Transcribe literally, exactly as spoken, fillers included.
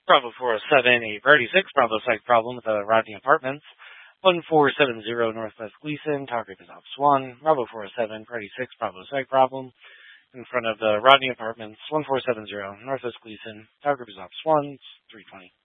Bravo four oh seven, a Priority six, Bravo Psych problem with the Rodney Apartments. one four seven zero Northwest Gleason, Target is Ops one. Bravo four oh seven, Priority six, Bravo Psych problem in front of the Rodney Apartments. one four seven zero Northwest Gleason, Target is Ops one, three twenty.